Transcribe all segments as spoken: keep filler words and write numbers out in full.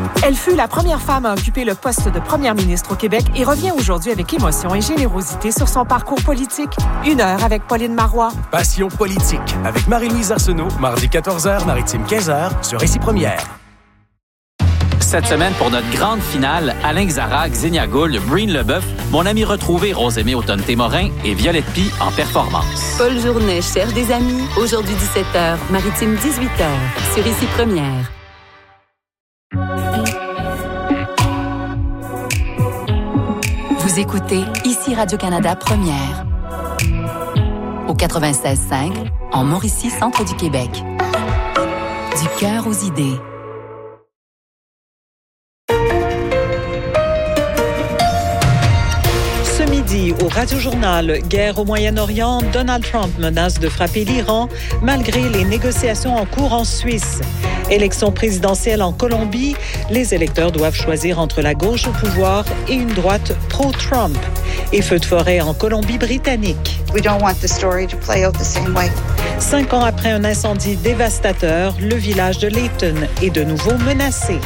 Elle fut la première femme à occuper le poste de première ministre au Québec et revient aujourd'hui avec émotion et générosité sur son parcours politique. Une heure avec Pauline Marois. Passion politique avec Marie-Louise Arsenault, mardi quatorze heures, maritime quinze heures, sur Récit Première. Cette semaine, pour notre grande finale, Alain Xarac, Xenia Gould, Breen Leboeuf, mon ami retrouvé Rosemée Automne-Témorin et Violette Pie en performance. Paul Journet cherche des amis. Aujourd'hui dix-sept heures, maritime dix-huit heures, sur Récit Première. Vous écoutez ici Radio-Canada Première. Au quatre-vingt-seize cinq, en Mauricie, centre du Québec. Du cœur aux idées. Ce midi, au Radio-Journal, guerre au Moyen-Orient, Donald Trump menace de frapper l'Iran malgré les négociations en cours en Suisse. Élection présidentielle en Colombie, les électeurs doivent choisir entre la gauche au pouvoir et une droite pro-Trump. Et feu de forêt en Colombie-Britannique. We don't want the story to play out the same way. Cinq ans après un incendie dévastateur, le village de Layton est de nouveau menacé.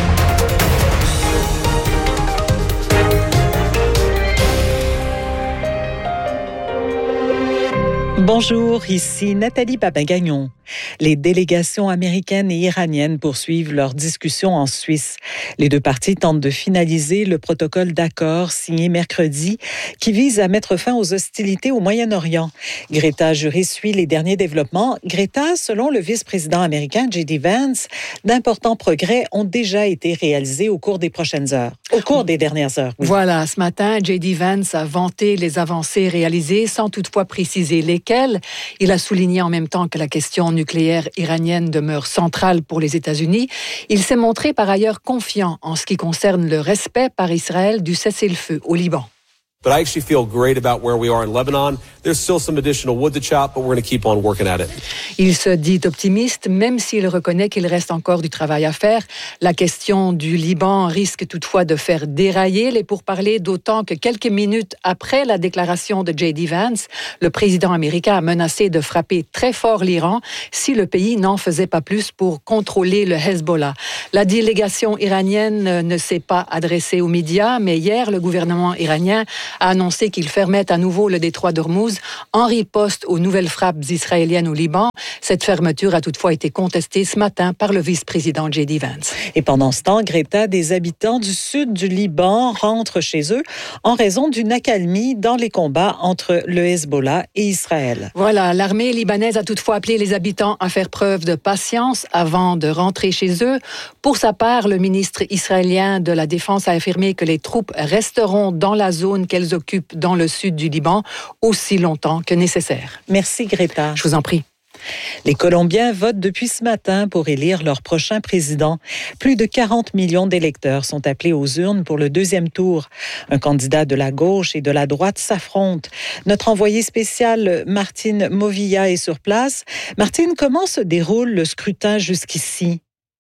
Bonjour, ici Nathalie Papin-Gagnon. Les délégations américaines et iraniennes poursuivent leurs discussions en Suisse. Les deux parties tentent de finaliser le protocole d'accord signé mercredi qui vise à mettre fin aux hostilités au Moyen-Orient. Greta Jury suit les derniers développements. Greta, selon le vice-président américain J D Vance, d'importants progrès ont déjà été réalisés au cours des prochaines heures, au cours des dernières heures. Oui. Voilà, ce matin, J D Vance a vanté les avancées réalisées sans toutefois préciser lesquelles. Il a souligné en même temps que la question nucléaire iranienne demeure centrale pour les États-Unis. Il s'est montré par ailleurs confiant en ce qui concerne le respect par Israël du cessez-le-feu au Liban. But I actually feel great about where we are in Lebanon. There's still some additional wood to chop, but we're going to keep on working at it. Il se dit optimiste, même s'il reconnaît qu'il reste encore du travail à faire. La question du Liban risque toutefois de faire dérailler les pourparlers, d'autant que quelques minutes après la déclaration de J D Vance, le président américain a menacé de frapper très fort l'Iran si le pays n'en faisait pas plus pour contrôler le Hezbollah. La délégation iranienne ne s'est pas adressée aux médias, mais hier, le gouvernement iranien a annoncé qu'il fermait à nouveau le détroit d'Ormuz en riposte aux nouvelles frappes israéliennes au Liban. Cette fermeture a toutefois été contestée ce matin par le vice-président J D Vance. Et pendant ce temps, Greta, des habitants du sud du Liban rentrent chez eux en raison d'une accalmie dans les combats entre le Hezbollah et Israël. Voilà, l'armée libanaise a toutefois appelé les habitants à faire preuve de patience avant de rentrer chez eux. Pour sa part, le ministre israélien de la Défense a affirmé que les troupes resteront dans la zone qu'elles occupent dans le sud du Liban aussi longtemps que nécessaire. Merci Greta. Je vous en prie. Les Colombiens votent depuis ce matin pour élire leur prochain président. Plus de quarante millions d'électeurs sont appelés aux urnes pour le deuxième tour. Un candidat de la gauche et de la droite s'affrontent. Notre envoyé spécial Martine Movilla est sur place. Martine, comment se déroule le scrutin jusqu'ici?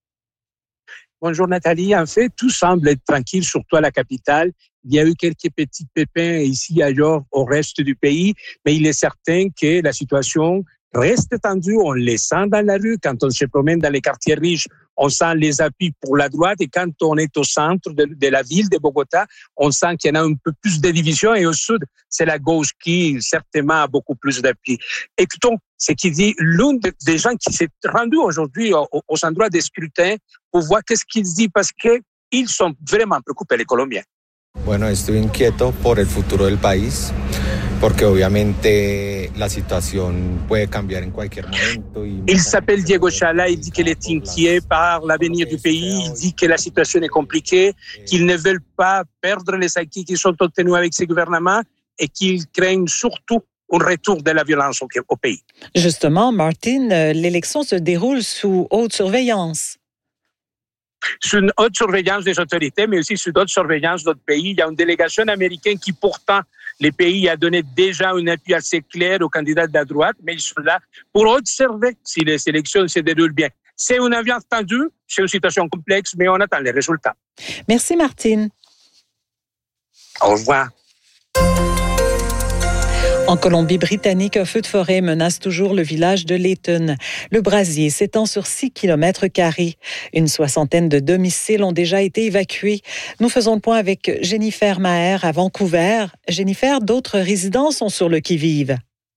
Bonjour Nathalie. En fait, tout semble être tranquille, surtout à la capitale. Il y a eu quelques petits pépins ici et ailleurs au reste du pays, mais il est certain que la situation reste tendue. On les sent dans la rue. Quand on se promène dans les quartiers riches, on sent les appuis pour la droite. Et quand on est au centre de, de la ville de Bogota, on sent qu'il y en a un peu plus de division. Et au sud, c'est la gauche qui, certainement, a beaucoup plus d'appui. Écoutons ce qu'il dit l'un des gens qui s'est rendu aujourd'hui aux, aux endroits des scrutins pour voir qu'est-ce qu'il dit, parce qu'ils sont vraiment préoccupés, les Colombiens. Bueno, estoy inquieto por el futuro del país, porque obviamente la situación puede cambiar en cualquier momento. Y... Il s'appelle Diego Chala, il dit qu'il est inquiet par l'avenir du pays, il dit que la situation est compliquée, qu'ils ne veulent pas perdre les acquis qui sont obtenus avec ces gouvernements et qu'ils craignent surtout un retour de la violence au, au pays. Justement, Martine, l'élection se déroule sous haute surveillance. Sous une haute surveillance des autorités, mais aussi sous d'autres surveillances d'autres pays. Il y a une délégation américaine qui, pourtant, les pays a donné déjà un appui assez clair aux candidats de la droite, mais ils sont là pour observer si les élections se déroulent bien. C'est une ambiance tendue, c'est une situation complexe, mais on attend les résultats. Merci, Martine. Au revoir. En Colombie-Britannique, un feu de forêt menace toujours le village de Layton. Le brasier s'étend sur six kilomètres carrés. Une soixantaine de domiciles ont déjà été évacués. Nous faisons le point avec Jennifer Maher à Vancouver. Jennifer, d'autres résidents sont sur le qui-vive.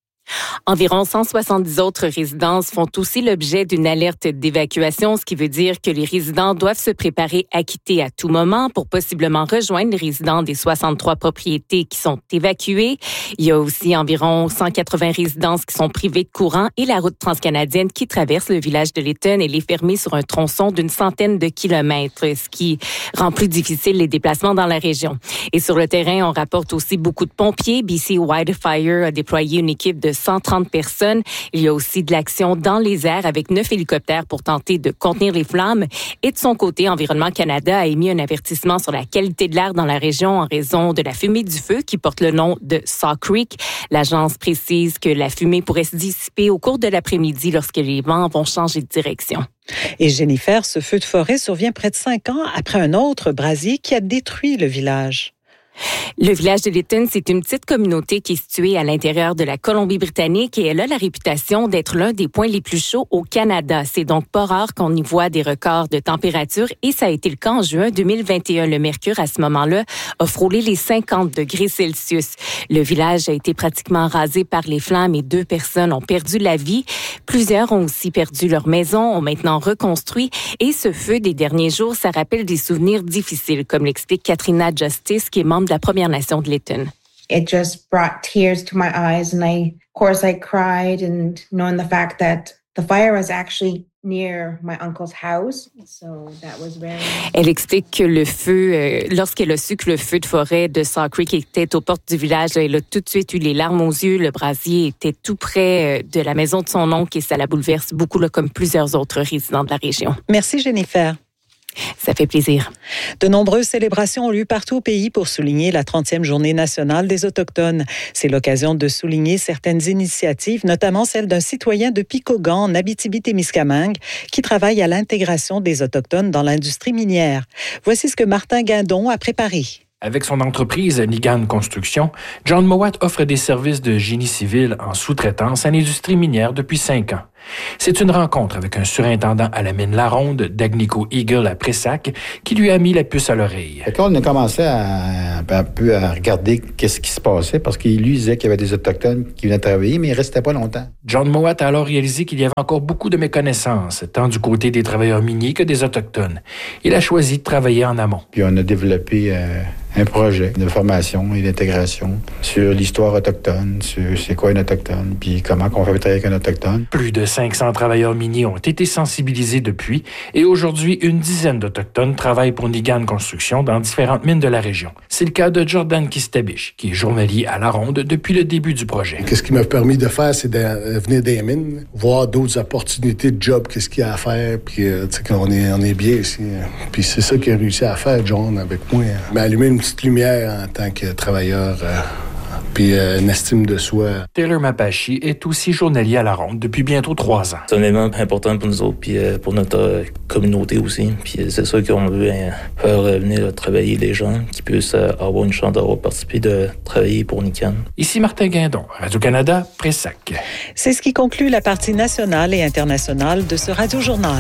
Environ cent soixante-dix autres résidences font aussi l'objet d'une alerte d'évacuation, ce qui veut dire que les résidents doivent se préparer à quitter à tout moment pour possiblement rejoindre les résidents des soixante-trois propriétés qui sont évacuées. Il y a aussi environ cent quatre-vingts résidences qui sont privées de courant et la route transcanadienne qui traverse le village de Layton, elle est fermée sur un tronçon d'une centaine de kilomètres, ce qui rend plus difficile les déplacements dans la région. Et sur le terrain, on rapporte aussi beaucoup de pompiers. B C Wildfire a déployé une équipe de cent trente personnes. Il y a aussi de l'action dans les airs avec neuf hélicoptères pour tenter de contenir les flammes. Et de son côté, Environnement Canada a émis un avertissement sur la qualité de l'air dans la région en raison de la fumée du feu qui porte le nom de Saw Creek. L'agence précise que la fumée pourrait se dissiper au cours de l'après-midi lorsque les vents vont changer de direction. Et Jennifer, ce feu de forêt survient près de cinq ans après un autre brasier qui a détruit le village. Le village de Layton, c'est une petite communauté qui est située à l'intérieur de la Colombie-Britannique et elle a la réputation d'être l'un des points les plus chauds au Canada. C'est donc pas rare qu'on y voit des records de température et ça a été le cas en juin deux mille vingt et un. Le mercure, à ce moment-là, a frôlé les cinquante degrés Celsius. Le village a été pratiquement rasé par les flammes et deux personnes ont perdu la vie. Plusieurs ont aussi perdu leur maison, ont maintenant reconstruit et ce feu des derniers jours, ça rappelle des souvenirs difficiles, comme l'explique Katrina Justice, qui est membre de la Première Nation de Layton. It just brought tears to my eyes and I, of course, I cried and knowing the fact that the fire was actually near my uncle's house, so that was very... Elle explique que le feu, euh, lorsqu'elle a su que le feu de forêt de Saw Creek était aux portes du village, elle a tout de suite eu les larmes aux yeux. Le brasier était tout près de la maison de son oncle et ça la bouleverse beaucoup, là, comme plusieurs autres résidents de la région. Merci Jennifer. Ça fait plaisir. De nombreuses célébrations ont lieu partout au pays pour souligner la trentième Journée nationale des Autochtones. C'est l'occasion de souligner certaines initiatives, notamment celle d'un citoyen de Picogan, en Abitibi-Témiscamingue, qui travaille à l'intégration des Autochtones dans l'industrie minière. Voici ce que Martin Guindon a préparé. Avec son entreprise Nigan Construction, John Mowat offre des services de génie civil en sous-traitance à l'industrie minière depuis cinq ans. C'est une rencontre avec un surintendant à la mine La Ronde d'Agnico Eagle à Pressac qui lui a mis la puce à l'oreille. Quand on a commencé à, un peu à regarder qu'est-ce qui se passait, parce qu'il lui disait qu'il y avait des Autochtones qui venaient travailler, mais ils ne restaient pas longtemps. John Mowat a alors réalisé qu'il y avait encore beaucoup de méconnaissances, tant du côté des travailleurs miniers que des Autochtones. Il a choisi de travailler en amont. Puis on a développé euh, un projet de formation et d'intégration sur l'histoire autochtone, sur c'est quoi un Autochtone, puis comment on fait travailler avec un Autochtone. Plus de cinq cents travailleurs miniers ont été sensibilisés depuis et aujourd'hui, une dizaine d'Autochtones travaillent pour Nigan Construction dans différentes mines de la région. C'est le cas de Jordan Kistabish, qui est journalier à La Ronde depuis le début du projet. Qu'est-ce qui m'a permis de faire, c'est de venir des mines, voir d'autres opportunités de job, qu'est-ce qu'il y a à faire, puis euh, tu sais qu'on est, on est bien ici. Puis c'est ça qu'il a réussi à faire, John, avec moi. Il m'a allumé une petite lumière en tant que travailleur... Euh, puis euh, une estime de soi. Taylor Mapachi est aussi journalier à La Ronde depuis bientôt trois ans. C'est un événement important pour nous autres, puis euh, pour notre euh, communauté aussi. Puis euh, c'est ça qu'on veut euh, faire euh, venir euh, travailler les gens qui puissent euh, avoir une chance d'avoir participé de travailler pour Nican. Ici Martin Guindon, Radio-Canada, Pressac. C'est ce qui conclut la partie nationale et internationale de ce Radio-Journal.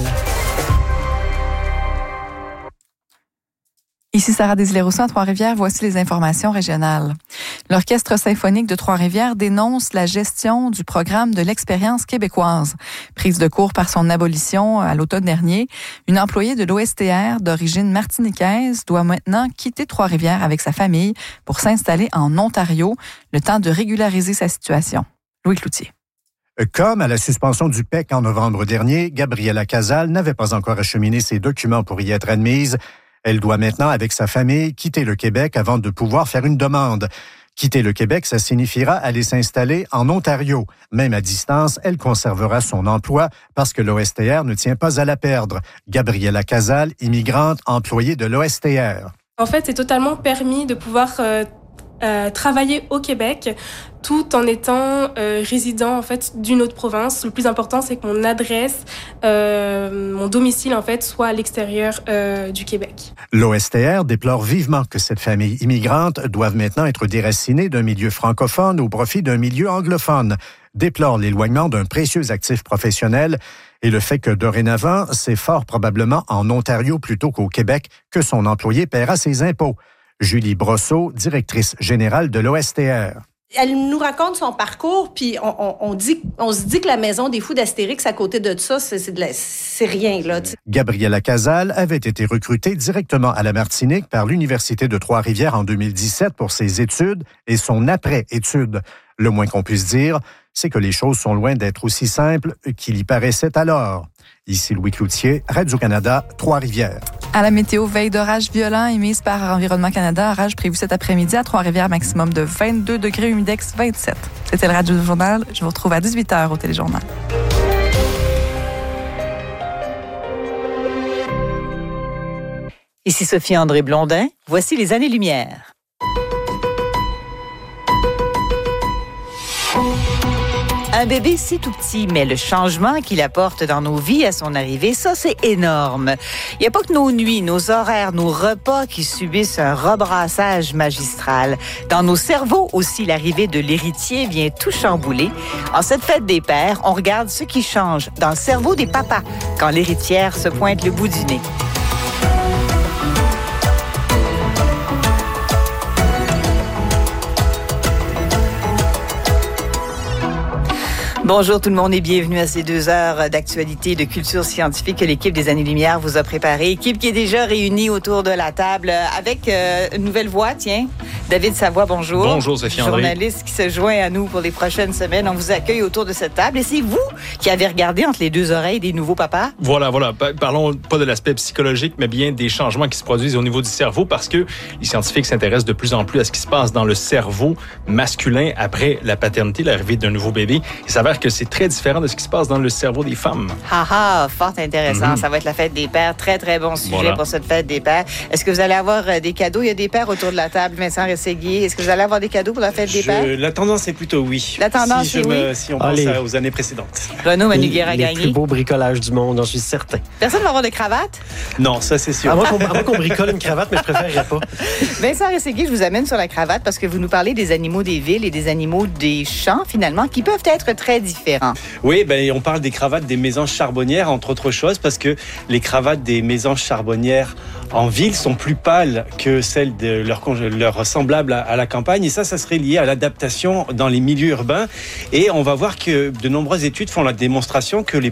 Ici Sarah Desilets-Rousseau à Trois-Rivières, voici les informations régionales. L'Orchestre symphonique de Trois-Rivières dénonce la gestion du programme de l'expérience québécoise. Prise de court par son abolition à l'automne dernier, une employée de l'O S T R d'origine martiniquaise doit maintenant quitter Trois-Rivières avec sa famille pour s'installer en Ontario, le temps de régulariser sa situation. Louis Cloutier. Comme à la suspension du P E C en novembre dernier, Gabriela Casal n'avait pas encore acheminé ses documents pour y être admise. Elle doit maintenant, avec sa famille, quitter le Québec avant de pouvoir faire une demande. Quitter le Québec, ça signifiera aller s'installer en Ontario. Même à distance, elle conservera son emploi parce que l'O S T R ne tient pas à la perdre. Gabriela Casal, immigrante, employée de l'O S T R. En fait, c'est totalement permis de pouvoir euh, euh, travailler au Québec tout en étant euh, résident en fait d'une autre province. Le plus important, c'est que mon adresse, euh, mon domicile en fait, soit à l'extérieur euh, du Québec. L'O S T R déplore vivement que cette famille immigrante doive maintenant être déracinée d'un milieu francophone au profit d'un milieu anglophone, déplore l'éloignement d'un précieux actif professionnel et le fait que dorénavant, c'est fort probablement en Ontario plutôt qu'au Québec que son employé paiera ses impôts. Julie Brosseau, directrice générale de l'O S T R. Elle nous raconte son parcours, puis on, on, on, dit, on se dit que la maison des fous d'Astérix, à côté de ça, c'est, c'est, de la, c'est rien, là. T'sais. Gabriela Casal avait été recrutée directement à la Martinique par l'Université de Trois-Rivières en deux mille dix-sept pour ses études et son après-études. Le moins qu'on puisse dire, c'est que les choses sont loin d'être aussi simples qu'il y paraissait alors. Ici Louis Cloutier, Radio-Canada, Trois-Rivières. À la météo, veille d'orage violent émise par Environnement Canada, orage prévu cet après-midi à Trois-Rivières, maximum de vingt-deux degrés, humidex vingt-sept. C'était le Radio-Journal. Je vous retrouve à dix-huit heures au Téléjournal. Ici Sophie-André Blondin. Voici les années-lumière. Un bébé si tout petit, mais le changement qu'il apporte dans nos vies à son arrivée, ça, c'est énorme. Il n'y a pas que nos nuits, nos horaires, nos repas qui subissent un rebrassage magistral. Dans nos cerveaux aussi, l'arrivée de l'héritier vient tout chambouler. En cette fête des pères, on regarde ce qui change dans le cerveau des papas quand l'héritière se pointe le bout du nez. Bonjour tout le monde et bienvenue à ces deux heures d'actualité et de culture scientifique que l'équipe des Années-Lumière vous a préparé. Équipe qui est déjà réunie autour de la table avec euh, une nouvelle voix, tiens. David Savoie, bonjour. Bonjour, Sophie-André. Journaliste qui se joint à nous pour les prochaines semaines. On vous accueille autour de cette table. Et c'est vous qui avez regardé entre les deux oreilles des nouveaux papas? Voilà, voilà. Parlons pas de l'aspect psychologique, mais bien des changements qui se produisent au niveau du cerveau parce que les scientifiques s'intéressent de plus en plus à ce qui se passe dans le cerveau masculin après la paternité, l'arrivée d'un nouveau bébé. Il s'avère que c'est très différent de ce qui se passe dans le cerveau des femmes. Ah ah, fort intéressant. Mm-hmm. Ça va être la fête des pères. Très, très bon sujet voilà. pour cette fête des pères. Est-ce que vous allez avoir des cadeaux? Il y a des pères autour de la table. Vincent Rességuier, est-ce que vous allez avoir des cadeaux pour la fête des Je, pères? La tendance est plutôt oui. La tendance si est me, oui. Si on pense Allez. aux années précédentes. Renaud Manuguera a gagné. Le plus beau bricolage du monde, j'en suis certain. Personne ne va avoir de cravate? Non, ça c'est sûr. À moins qu'on, à moins qu'on bricole une cravate, mais je préférerais pas. Vincent Rességuier, je vous amène sur la cravate parce que vous nous parlez des animaux des villes et des animaux des champs, finalement, qui peuvent être très différents. Oui, ben, on parle des cravates des mésanges charbonnières, entre autres choses, parce que les cravates des mésanges charbonnières en ville sont plus pâles que celles de leurs leur semblables à, à la campagne. Et ça, ça serait lié à l'adaptation dans les milieux urbains. Et on va voir que de nombreuses études font la démonstration que les